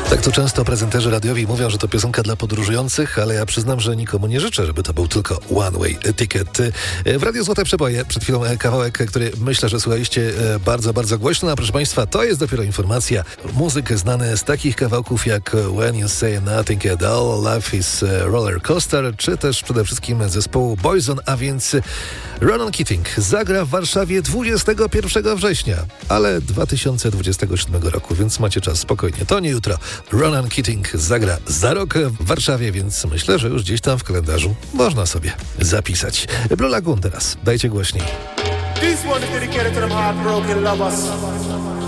Tak to często prezenterzy radiowi mówią, że to piosenka dla podróżujących, ale ja przyznam, że nikomu nie życzę, żeby to był tylko one way ticket. W Radiu Złote Przeboje przed chwilą kawałek, który myślę, że słuchaliście bardzo, bardzo głośno, a proszę Państwa, to jest dopiero informacja. Muzyk znany z takich kawałków jak When You Say Nothing at All, Life is Roller Coaster, czy też przede wszystkim zespołu Boyzone, a więc Ronan Keating zagra w Warszawie 21 września, ale 2027 roku, więc macie czas, spokojnie, to nie jutro. Ronan Keating zagra za rok w Warszawie, więc myślę, że już gdzieś tam w kalendarzu można sobie zapisać. Blue Lagoon teraz, dajcie głośniej. This one is dedicated to them heartbroken lovers.